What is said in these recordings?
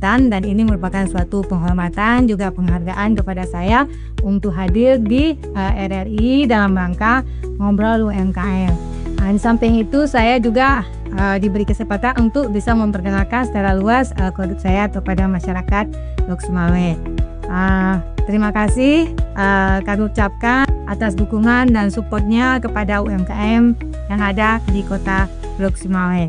kesempatan, dan ini merupakan suatu penghormatan juga penghargaan kepada saya untuk hadir di RRI dalam rangka ngobrol UMKM. Di samping itu saya juga diberi kesempatan untuk bisa memperkenalkan secara luas produk saya kepada masyarakat Lok Sumawwe. Terima kasih kami ucapkan atas dukungan dan supportnya kepada UMKM yang ada di kota Lok Sumawwe.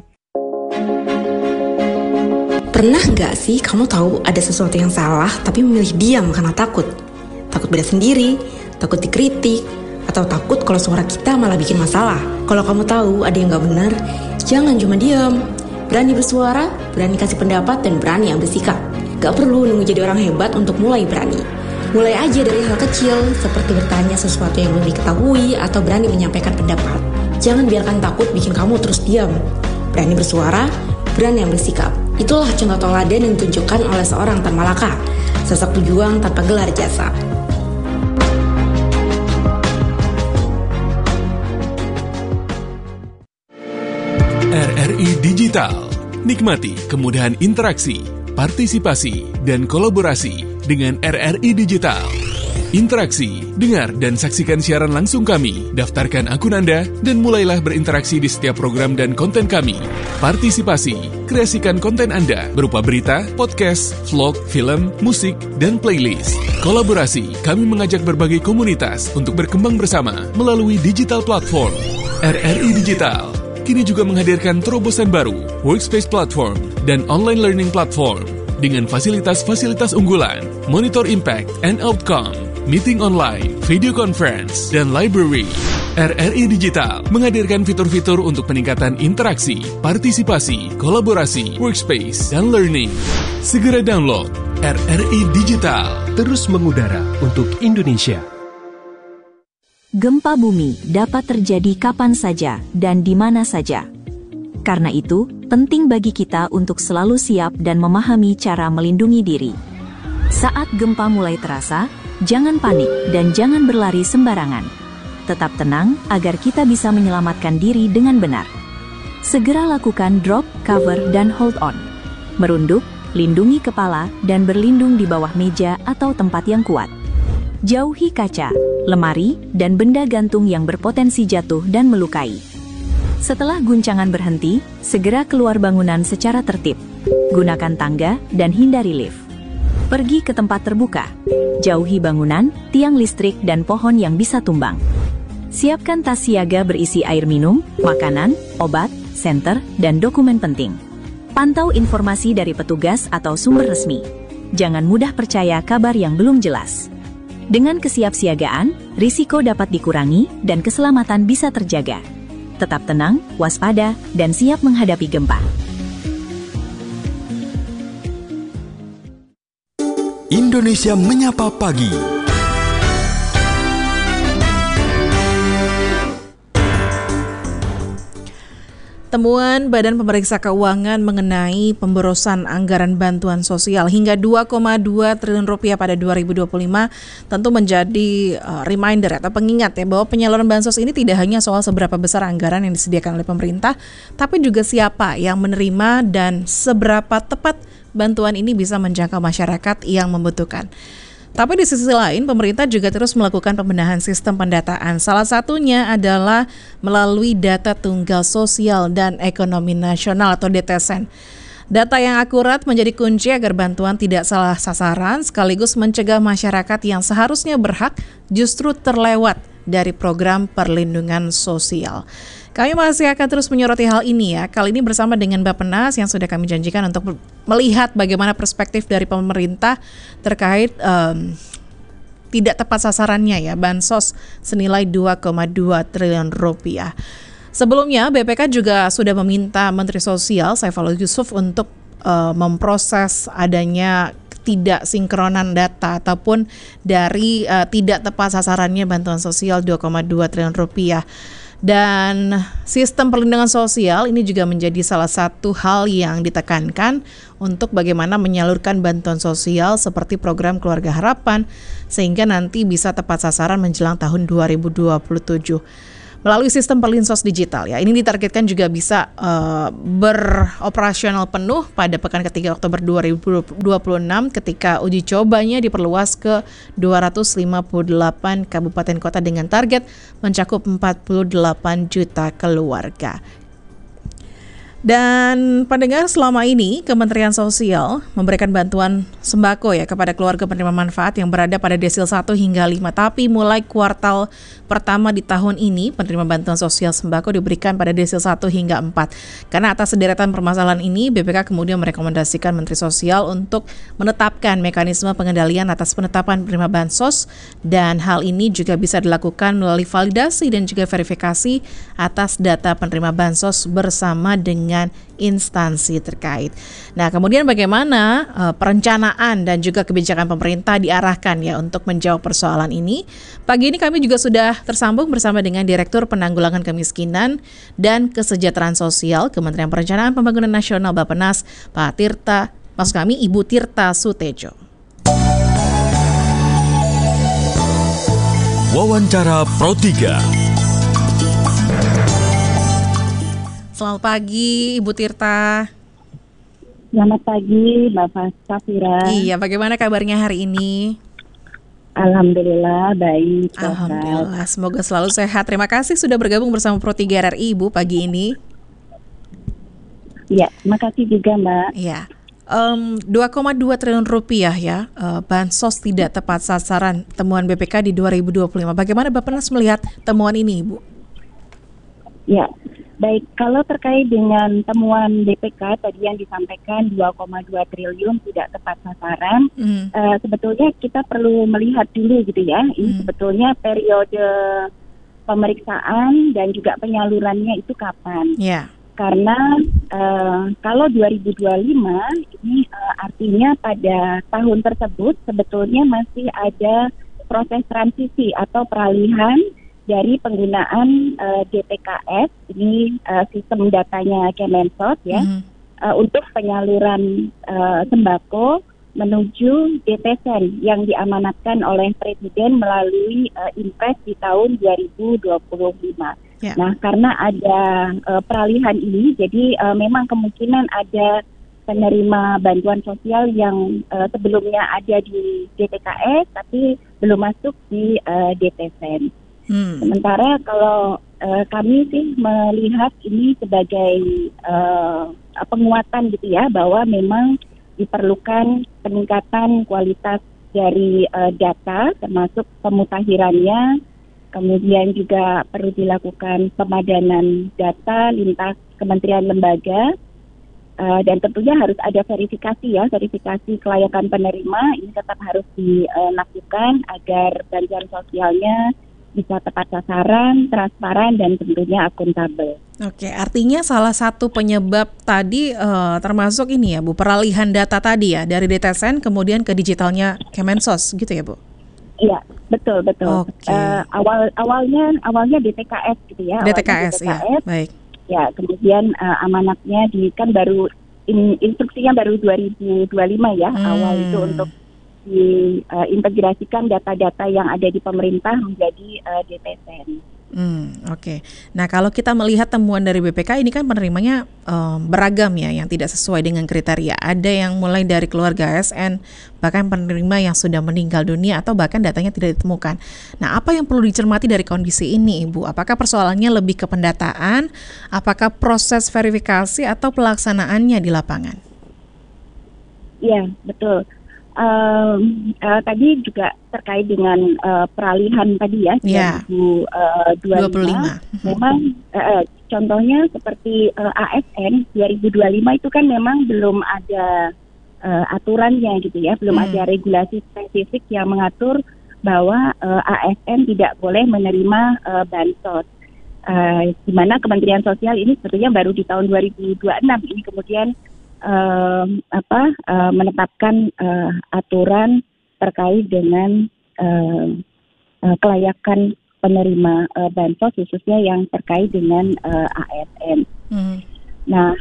Pernah nggak sih kamu tahu ada sesuatu yang salah tapi memilih diam karena takut? Takut beda sendiri, takut dikritik, atau takut kalau suara kita malah bikin masalah. Kalau kamu tahu ada yang nggak benar, jangan cuma diam. Berani bersuara, berani kasih pendapat, dan berani ambil sikap. Gak perlu nunggu jadi orang hebat untuk mulai berani. Mulai aja dari hal kecil, seperti bertanya sesuatu yang belum diketahui atau berani menyampaikan pendapat. Jangan biarkan takut bikin kamu terus diam. Berani bersuara, berani ambil sikap. Itulah contoh teladan yang ditunjukkan oleh seorang Tan Malaka, sosok pejuang tanpa gelar jasa. RRI Digital. Nikmati kemudahan interaksi, partisipasi, dan kolaborasi dengan RRI Digital. Interaksi, dengar dan saksikan siaran langsung kami, daftarkan akun Anda, dan mulailah berinteraksi di setiap program dan konten kami. Partisipasi, kreasikan konten Anda berupa berita, podcast, vlog, film, musik, dan playlist. Kolaborasi, kami mengajak berbagai komunitas untuk berkembang bersama melalui digital platform. RRI Digital kini juga menghadirkan terobosan baru, workspace platform, dan online learning platform dengan fasilitas-fasilitas unggulan, monitor impact and outcome, meeting online, video conference, dan library. RRI Digital menghadirkan fitur-fitur untuk peningkatan interaksi, partisipasi, kolaborasi, workspace, dan learning. Segera download RRI Digital. Terus mengudara untuk Indonesia. Gempa bumi dapat terjadi kapan saja dan di mana saja. Karena itu, penting bagi kita untuk selalu siap dan memahami cara melindungi diri. Saat gempa mulai terasa, jangan panik dan jangan berlari sembarangan. Tetap tenang agar kita bisa menyelamatkan diri dengan benar. Segera lakukan drop, cover, dan hold on. Merunduk, lindungi kepala, dan berlindung di bawah meja atau tempat yang kuat. Jauhi kaca, lemari, dan benda gantung yang berpotensi jatuh dan melukai. Setelah guncangan berhenti, segera keluar bangunan secara tertib. Gunakan tangga dan hindari lift. Pergi ke tempat terbuka. Jauhi bangunan, tiang listrik, dan pohon yang bisa tumbang. Siapkan tas siaga berisi air minum, makanan, obat, senter, dan dokumen penting. Pantau informasi dari petugas atau sumber resmi. Jangan mudah percaya kabar yang belum jelas. Dengan kesiapsiagaan, risiko dapat dikurangi dan keselamatan bisa terjaga. Tetap tenang, waspada, dan siap menghadapi gempa. Indonesia Menyapa Pagi. Temuan Badan Pemeriksa Keuangan mengenai pemborosan anggaran bantuan sosial hingga 2,2 triliun rupiah pada 2025 tentu menjadi reminder atau pengingat ya bahwa penyaluran bansos ini tidak hanya soal seberapa besar anggaran yang disediakan oleh pemerintah, tapi juga siapa yang menerima dan seberapa tepat bantuan ini bisa menjangkau masyarakat yang membutuhkan. Tapi di sisi lain, pemerintah juga terus melakukan pembenahan sistem pendataan. Salah satunya adalah melalui data tunggal sosial dan ekonomi nasional atau DTSN. Data yang akurat menjadi kunci agar bantuan tidak salah sasaran, sekaligus mencegah masyarakat yang seharusnya berhak justru terlewat dari program perlindungan sosial. Kami masih akan terus menyoroti hal ini ya. Kali ini bersama dengan Bappenas yang sudah kami janjikan untuk melihat bagaimana perspektif dari pemerintah terkait tidak tepat sasarannya ya bansos senilai 2,2 triliun rupiah. Sebelumnya BPK juga sudah meminta Menteri Sosial Saifullah Yusuf untuk memproses adanya tidak sinkronan data ataupun dari tidak tepat sasarannya bantuan sosial 2,2 triliun rupiah. Dan sistem perlindungan sosial ini juga menjadi salah satu hal yang ditekankan untuk bagaimana menyalurkan bantuan sosial seperti program Keluarga Harapan sehingga nanti bisa tepat sasaran menjelang tahun 2027. melalui sistem Perlinsos digital ya. Ini ditargetkan juga bisa beroperasional penuh pada pekan ketiga Oktober 2026 ketika uji cobanya diperluas ke 258 kabupaten kota dengan target mencakup 48 juta keluarga. Dan pendengar, selama ini Kementerian Sosial memberikan bantuan sembako ya kepada keluarga penerima manfaat yang berada pada desil 1 hingga 5. Tapi mulai kuartal pertama di tahun ini, penerima bantuan sosial sembako diberikan pada desil 1 hingga 4. Karena atas sederetan permasalahan ini, BPK kemudian merekomendasikan Menteri Sosial untuk menetapkan mekanisme pengendalian atas penetapan penerima bansos, dan hal ini juga bisa dilakukan melalui validasi dan juga verifikasi atas data penerima bansos bersama dengan instansi terkait. Nah, kemudian bagaimana perencanaan dan juga kebijakan pemerintah diarahkan ya untuk menjawab persoalan ini? Pagi ini kami juga sudah tersambung bersama dengan Direktur Penanggulangan Kemiskinan dan Kesejahteraan Sosial Kementerian Perencanaan Pembangunan Nasional Bappenas, Ibu Tirta Sutejo. Wawancara Pro 3. Selamat pagi, Ibu Tirta. Selamat pagi, Bapak Safira. Iya, bagaimana kabarnya hari ini? Alhamdulillah, baik. Alhamdulillah, semoga selalu sehat. Terima kasih sudah bergabung bersama Pro 3 RRI, Ibu, pagi ini. Ya, terima kasih juga, Mbak. Ya, 2,2 triliun rupiah ya, bansos tidak tepat sasaran temuan BPK di 2025. Bagaimana Bappenas melihat temuan ini, Ibu? Ya, baik. Kalau terkait dengan temuan BPK tadi yang disampaikan 2,2 triliun tidak tepat sasaran, sebetulnya kita perlu melihat dulu gitu ya. Ini sebetulnya periode pemeriksaan dan juga penyalurannya itu kapan? Yeah. Karena kalau 2025 ini artinya pada tahun tersebut sebetulnya masih ada proses transisi atau peralihan dari penggunaan DPKS, ini sistem datanya Kemensos ya, untuk penyaluran sembako menuju DPSen yang diamanatkan oleh Presiden melalui Impres di tahun 2025. Yeah. Nah, karena ada peralihan ini, jadi memang kemungkinan ada penerima bantuan sosial yang sebelumnya ada di DPKS tapi belum masuk di DPSen. Sementara kalau kami sih melihat ini sebagai penguatan gitu ya, bahwa memang diperlukan peningkatan kualitas dari data termasuk pemutakhirannya, kemudian juga perlu dilakukan pemadanan data lintas kementerian lembaga, dan tentunya harus ada verifikasi ya, verifikasi kelayakan penerima ini tetap harus dilakukan agar bantuan sosialnya bisa tepat sasaran, transparan, dan tentunya akuntabel. Oke, artinya salah satu penyebab tadi termasuk ini ya Bu, peralihan data tadi ya, dari DTSN kemudian ke digitalnya Kemensos gitu ya Bu? Iya, betul. Okay. Awalnya DTKS gitu ya. DTKS, ya, baik. Ya, kemudian amanatnya kan baru instruksinya baru 2025 ya, awal itu untuk diintegrasikan data-data yang ada di pemerintah menjadi DPSN. Oke. Nah, kalau kita melihat temuan dari BPK ini kan penerimanya beragam ya, yang tidak sesuai dengan kriteria. Ada yang mulai dari keluarga ASN, bahkan penerima yang sudah meninggal dunia atau bahkan datanya tidak ditemukan. Nah, apa yang perlu dicermati dari kondisi ini, Ibu? Apakah persoalannya lebih ke pendataan, apakah proses verifikasi atau pelaksanaannya di lapangan? Iya, betul. Tadi juga terkait dengan peralihan tadi ya, 2025. Memang contohnya seperti ASN 2025 itu kan memang belum ada aturannya gitu ya, belum ada regulasi spesifik yang mengatur bahwa ASN tidak boleh menerima bansos. Di mana Kementerian Sosial ini sebetulnya baru di tahun 2026 ini kemudian menetapkan aturan terkait dengan kelayakan penerima bansos khususnya yang terkait dengan ASN. Nah,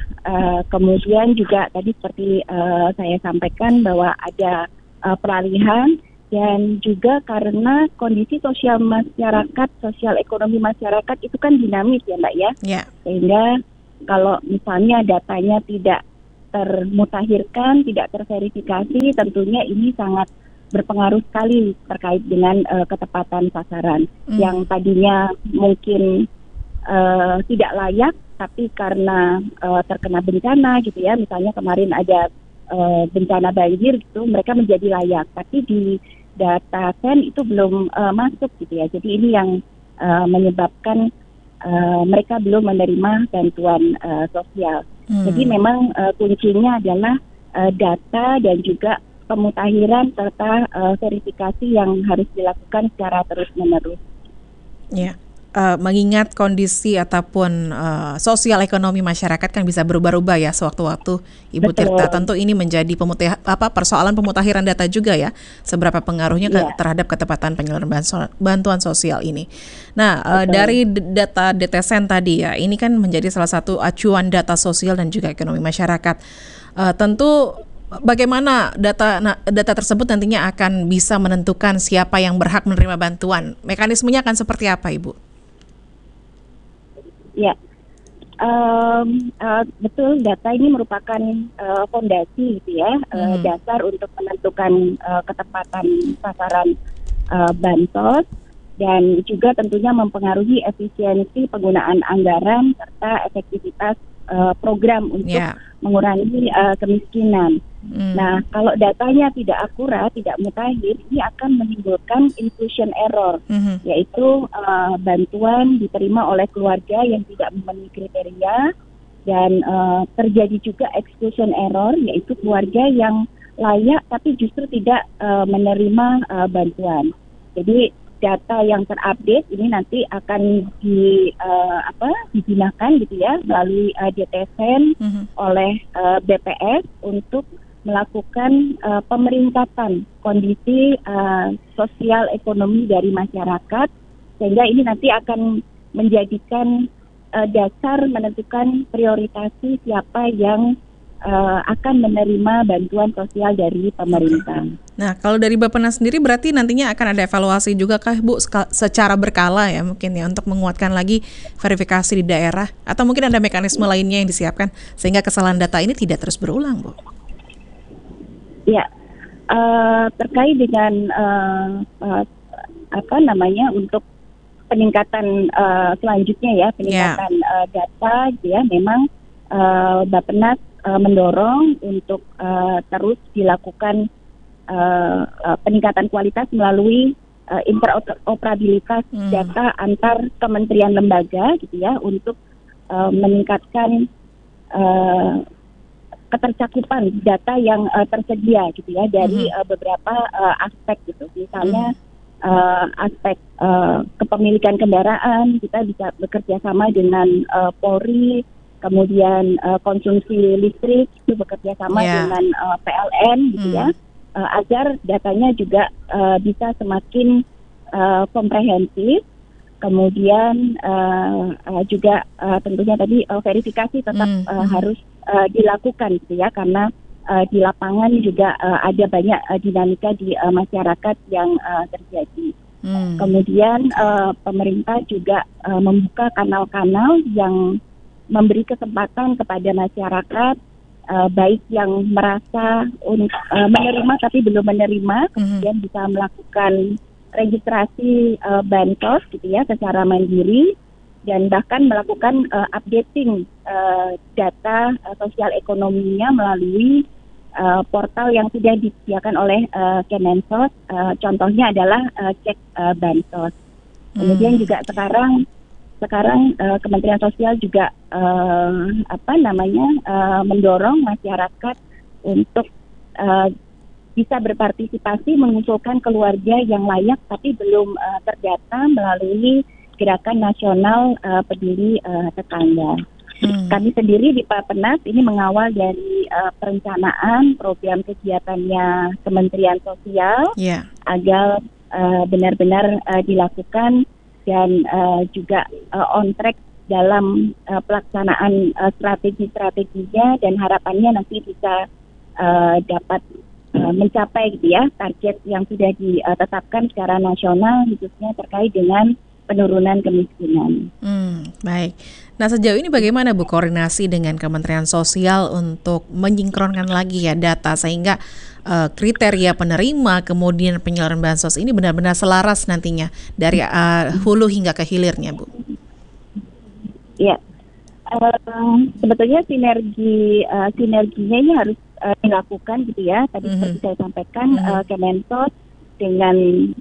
kemudian juga tadi seperti saya sampaikan bahwa ada peralihan dan juga karena kondisi sosial masyarakat, sosial ekonomi masyarakat itu kan dinamis ya Mbak ya. Yeah. Sehingga kalau misalnya datanya tidak termutakhirkan, tidak terverifikasi, tentunya ini sangat berpengaruh sekali terkait dengan ketepatan sasaran yang tadinya mungkin tidak layak, tapi karena terkena bencana gitu ya, misalnya kemarin ada bencana banjir gitu, mereka menjadi layak, tapi di data SEN itu belum masuk gitu ya. Jadi ini yang menyebabkan mereka belum menerima bantuan sosial. Jadi memang kuncinya adalah data dan juga pemutakhiran serta verifikasi yang harus dilakukan secara terus-menerus. Ya, mengingat kondisi ataupun sosial ekonomi masyarakat kan bisa berubah-ubah ya sewaktu-waktu, Ibu Tirta. Tentu ini menjadi persoalan pemutakhiran data juga ya, seberapa pengaruhnya terhadap ketepatan penyelenggaraan bantuan sosial ini. Nah, dari data DTSEN tadi ya, ini kan menjadi salah satu acuan data sosial dan juga ekonomi masyarakat. Tentu bagaimana data tersebut nantinya akan bisa menentukan siapa yang berhak menerima bantuan? Mekanismenya akan seperti apa, Ibu? Ya, betul. Data ini merupakan fondasi, gitu ya, dasar untuk menentukan ketepatan sasaran bansos dan juga tentunya mempengaruhi efisiensi penggunaan anggaran serta efektivitas program untuk mengurangi kemiskinan. Nah, kalau datanya tidak akurat, tidak mutakhir, ini akan menimbulkan inclusion error, yaitu bantuan diterima oleh keluarga yang tidak memenuhi kriteria, dan terjadi juga exclusion error, yaitu keluarga yang layak tapi justru tidak menerima bantuan. Jadi data yang terupdate ini nanti akan digunakan gitu ya melalui DTSEN oleh BPS untuk melakukan pemeringkatan kondisi sosial ekonomi dari masyarakat, sehingga ini nanti akan menjadikan dasar menentukan prioritasi siapa yang akan menerima bantuan sosial dari pemerintah. Nah, kalau dari Bappenas sendiri berarti nantinya akan ada evaluasi juga kah, Bu, secara berkala ya mungkin ya untuk menguatkan lagi verifikasi di daerah, atau mungkin ada mekanisme lainnya yang disiapkan sehingga kesalahan data ini tidak terus berulang, Bu? Ya, terkait dengan untuk peningkatan selanjutnya ya, peningkatan data gitu ya, memang Bappenas mendorong untuk terus dilakukan peningkatan kualitas melalui interoperabilitas data antar kementerian lembaga gitu ya, untuk meningkatkan ketercakupan data yang tersedia gitu ya dari beberapa aspek gitu. Misalnya aspek kepemilikan kendaraan, kita bisa bekerja sama dengan Polri, kemudian konsumsi listrik itu bekerja sama dengan PLN gitu ya, agar datanya juga bisa semakin komprehensif. Kemudian juga tentunya tadi verifikasi tetap harus dilakukan gitu ya, karena di lapangan juga ada banyak dinamika di masyarakat yang terjadi. Kemudian pemerintah juga membuka kanal-kanal yang memberi kesempatan kepada masyarakat, baik yang merasa menerima tapi belum menerima, kemudian bisa melakukan registrasi bansos gitu ya secara mandiri, dan bahkan melakukan updating data sosial ekonominya melalui portal yang sudah disediakan oleh Kemensos. Contohnya adalah cek bansos. Kemudian juga sekarang Kementerian Sosial juga mendorong masyarakat untuk bisa berpartisipasi mengusulkan keluarga yang layak tapi belum terdata melalui Gerakan Nasional Peduli Tetangga. Kami sendiri di Bappenas ini mengawal dari perencanaan program kegiatannya Kementerian Sosial agar benar-benar dilakukan dan juga on track dalam pelaksanaan strategi-strateginya, dan harapannya nanti bisa dapat mencapai gitu ya target yang sudah ditetapkan secara nasional, khususnya terkait dengan penurunan kemiskinan. Baik. Nah, sejauh ini bagaimana Bu koordinasi dengan Kementerian Sosial untuk menyinkronkan lagi ya data sehingga kriteria penerima kemudian penyaluran bansos ini benar-benar selaras nantinya dari hulu hingga ke hilirnya, Bu? Ya, sebetulnya sinerginya ini harus dilakukan gitu ya. Tadi seperti saya sampaikan, Kemensos dengan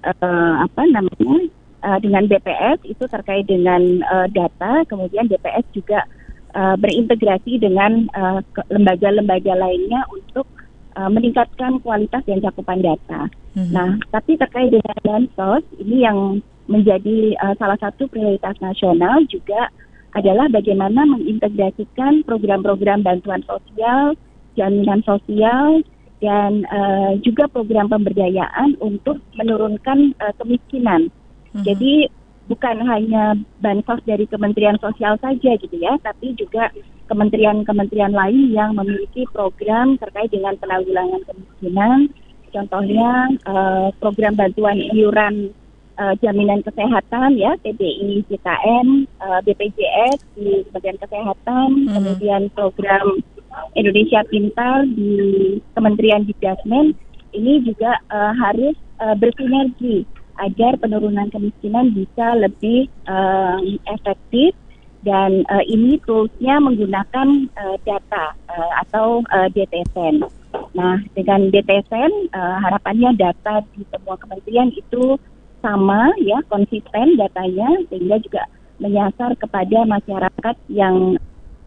dengan BPS itu terkait dengan data, kemudian BPS juga berintegrasi dengan lembaga-lembaga lainnya untuk meningkatkan kualitas dan cakupan data. Nah, tapi terkait dengan bansos ini yang menjadi salah satu prioritas nasional juga adalah bagaimana mengintegrasikan program-program bantuan sosial, jaminan sosial, dan juga program pemberdayaan untuk menurunkan kemiskinan. Jadi bukan hanya bansos dari Kementerian Sosial saja gitu ya, tapi juga kementerian-kementerian lain yang memiliki program terkait dengan penanggulangan kemiskinan. Contohnya program bantuan iuran jaminan kesehatan ya, TBI, JKN, BPJS di Kementerian Kesehatan, kemudian program Indonesia Pintar di Kementerian Dikdasmen. Ini juga harus bersinergi agar penurunan kemiskinan bisa lebih efektif, dan ini toolsnya menggunakan data atau DTSEN. Nah, dengan DTSEN harapannya data di semua kementerian itu sama ya, konsisten datanya, sehingga juga menyasar kepada masyarakat yang.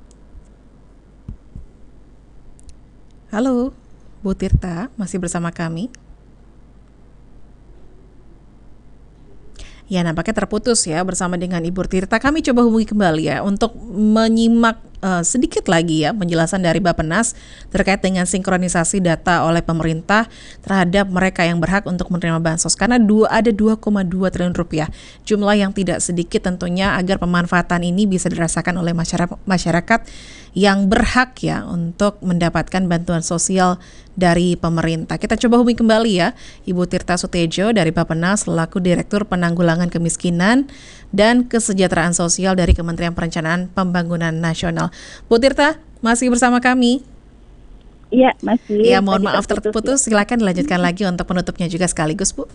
Halo, Bu Tirta, masih bersama kami? Ya, nampaknya terputus ya bersama dengan Ibu Tirta. Kami coba hubungi kembali ya untuk menyimak sedikit lagi ya penjelasan dari Bappenas terkait dengan sinkronisasi data oleh pemerintah terhadap mereka yang berhak untuk menerima bansos. Karena ada 2,2 triliun rupiah, jumlah yang tidak sedikit tentunya, agar pemanfaatan ini bisa dirasakan oleh masyarakat yang berhak ya untuk mendapatkan bantuan sosial dari pemerintah. Kita coba hubungi kembali ya Ibu Tirta Sutejo dari Bappenas selaku Direktur Penanggulangan Kemiskinan dan Kesejahteraan Sosial dari Kementerian Perencanaan Pembangunan Nasional. Bu Tirta, masih bersama kami? Iya, masih. Ya, mohon maaf terputus. Silakan dilanjutkan lagi untuk penutupnya juga sekaligus, Bu.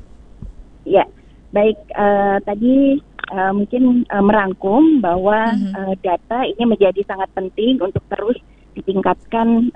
Ya, baik. Tadi mungkin merangkum bahwa data ini menjadi sangat penting untuk terus ditingkatkan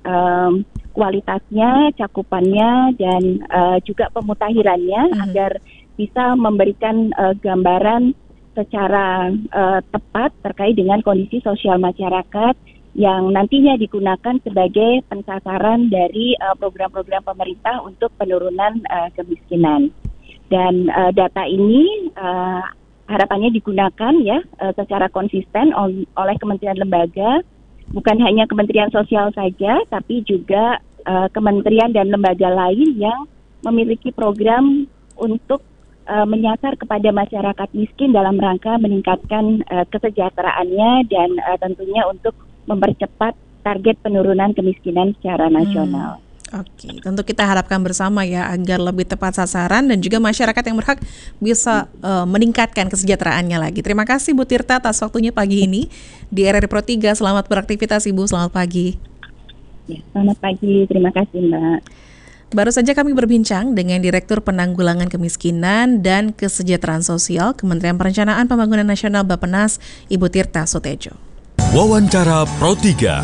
kualitasnya, cakupannya, dan juga pemutahirannya agar bisa memberikan gambaran secara tepat terkait dengan kondisi sosial masyarakat yang nantinya digunakan sebagai pensasaran dari program-program pemerintah untuk penurunan kemiskinan. Dan data ini harapannya digunakan ya secara konsisten oleh kementerian lembaga, bukan hanya Kementerian Sosial saja, tapi juga kementerian dan lembaga lain yang memiliki program untuk menyasar kepada masyarakat miskin dalam rangka meningkatkan kesejahteraannya dan tentunya untuk mempercepat target penurunan kemiskinan secara nasional. Oke, tentu kita harapkan bersama ya agar lebih tepat sasaran dan juga masyarakat yang berhak bisa meningkatkan kesejahteraannya lagi. Terima kasih Bu Tirta atas waktunya pagi ini di RRI Pro 3. Selamat beraktivitas Ibu, selamat pagi. Ya, selamat pagi, terima kasih Mbak. Baru saja kami berbincang dengan Direktur Penanggulangan Kemiskinan dan Kesejahteraan Sosial Kementerian Perencanaan Pembangunan Nasional Bappenas, Ibu Tirta Sutejo. Wawancara Pro 3.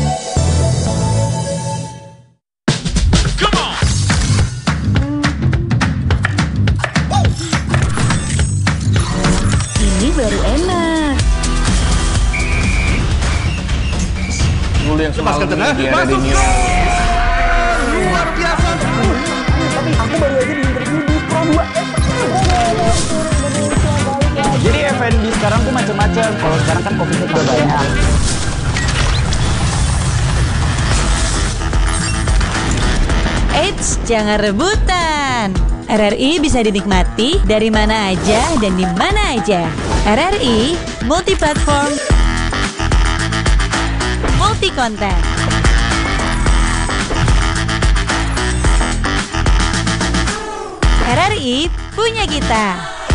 Ini baru enak. Dulu yang selalu di luar biasa. Tapi aku baru aja di-interview di Pro 2. Jadi F&B sekarang tuh macam-macam. Kalau sekarang kan kopi itu banyak. Eits, jangan rebutan. RRI bisa dinikmati dari mana aja dan di mana aja. RRI multi-platform, multi-konten. RRI punya kita.